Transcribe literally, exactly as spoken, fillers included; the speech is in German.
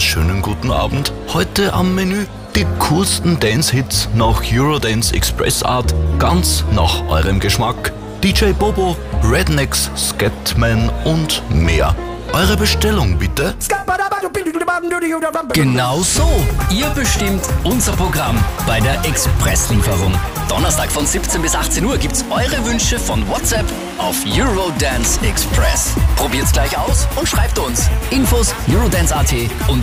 wunderschönen guten Abend. Heute am Menü die coolsten Dance-Hits nach Eurodance Express Art, ganz nach eurem Geschmack. D J Bobo, Rednecks, Scatman und mehr. Eure Bestellung bitte. Genau so. Ihr bestimmt unser Programm bei der Expresslieferung. Donnerstag von siebzehn bis achtzehn Uhr gibt's eure Wünsche von WhatsApp auf Eurodance Express. Probiert's gleich aus und schreibt uns. Infos eurodance punkt at und